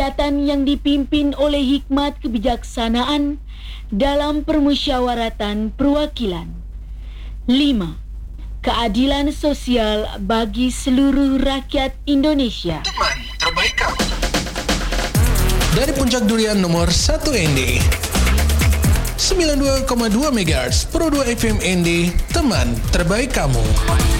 rakyatan yang dipimpin oleh hikmat kebijaksanaan dalam permusyawaratan perwakilan. 5. Keadilan sosial bagi seluruh rakyat Indonesia. Teman terbaik kamu. Dari Puncak Durian nomor 1 ND 92,2 MHz Pro 2 FM ND, teman terbaik kamu.